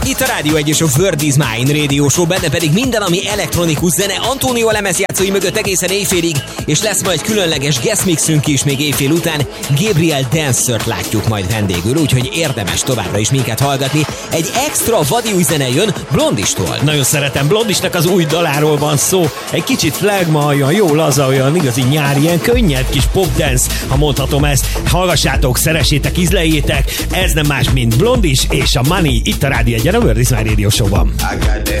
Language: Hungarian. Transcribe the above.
Itt a Rádió 1 és a World is Mine Radio Show, benne pedig minden, ami elektronikus zene, Antonio lemezjátszói mögött egészen éjfélig, és lesz majd különleges guest mixünk is még éjfél után. Gabriel Dancert látjuk majd vendégül, úgyhogy érdemes továbbra is minket hallgatni. Egy extra vadi új zene jön Blondistól. Nagyon szeretem, Blondisnak az új daláról van szó. Egy kicsit flagma, olyan jó laza, olyan igazi nyári, ilyen könnyed kis popdance, ha mondhatom ezt. Hallgassátok, szeressétek, ízleljétek. Ez nem más, mint Blondis és a Money itt a Rádió 1, a World is Mine Radio Show-ban.